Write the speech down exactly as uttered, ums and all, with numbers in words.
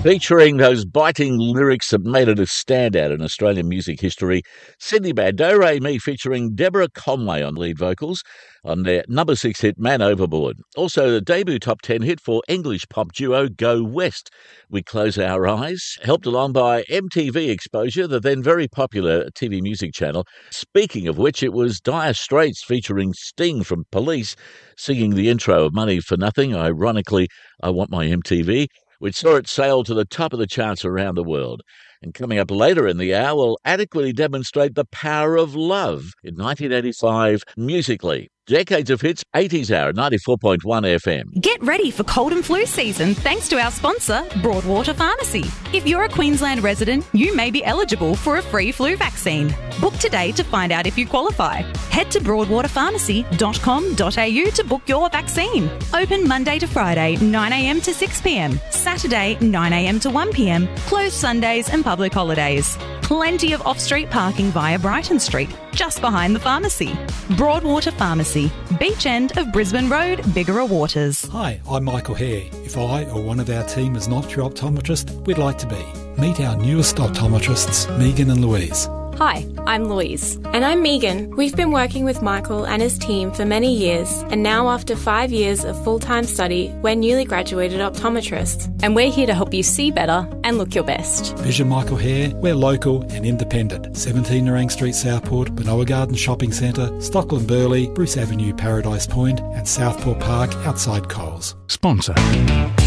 Featuring those biting lyrics that made it a standout in Australian music history, Sydney Band Do Re Mi featuring Deborah Conway on lead vocals on their number six hit Man Overboard. Also the debut top ten hit for English pop duo Go West, We Close Our Eyes, helped along by M T V exposure, the then very popular T V music channel. Speaking of which, it was Dire Straits featuring Sting from Police singing the intro of Money for Nothing, ironically, I Want My M T V, which saw it sail to the top of the charts around the world. And coming up later in the hour will adequately demonstrate the power of love in nineteen eighty-five musically. Decades of hits, eighties hour, ninety-four point one F M. Get ready for cold and flu season thanks to our sponsor, Broadwater Pharmacy. If you're a Queensland resident, you may be eligible for a free flu vaccine. Book today to find out if you qualify. Head to broadwater pharmacy dot com dot a u to book your vaccine. Open Monday to Friday, nine a m to six p m. Saturday, nine a m to one p m. Closed Sundays and public holidays. Plenty of off-street parking via Brighton Street, just behind the pharmacy. Broadwater Pharmacy, beach end of Brisbane Road, Bigara Waters. Hi, I'm Michael Hare. If I or one of our team is not your optometrist, we'd like to be. Meet our newest optometrists, Megan and Louise. Hi, I'm Louise. And I'm Megan. We've been working with Michael and his team for many years, and now after five years of full-time study, we're newly graduated optometrists. And we're here to help you see better and look your best. Vision Michael Hare, we're local and independent. seventeen Nerang Street, Southport, Benoa Garden Shopping Centre, Stockland Burleigh, Bruce Avenue, Paradise Point, and Southport Park outside Coles. Sponsor.